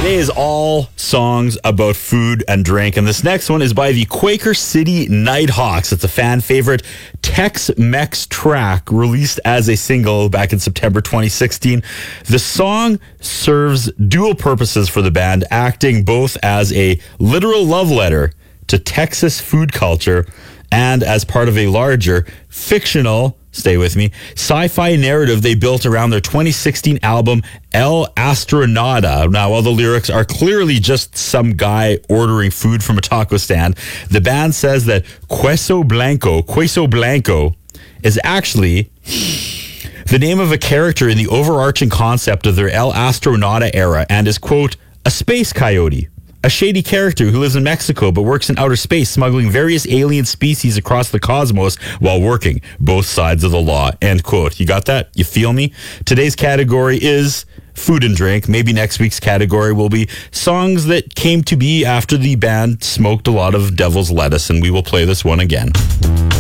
Today is all songs about food and drink, and this next one is by the Quaker City Nighthawks. It's a fan favorite Tex-Mex track released as a single back in September 2016. The song serves dual purposes for the band, acting both as a literal love letter to Texas food culture and as part of a larger fictional, stay with me, sci-fi narrative they built around their 2016 album El Astronauta. Now, while the lyrics are clearly just some guy ordering food from a taco stand, the band says that Queso Blanco is actually the name of a character in the overarching concept of their El Astronauta era and is, quote, a space coyote. A shady character who lives in Mexico but works in outer space, smuggling various alien species across the cosmos while working both sides of the law. End quote. You got that? You feel me? Today's category is food and drink. Maybe next week's category will be songs that came to be after the band smoked a lot of devil's lettuce, and we will play this one again.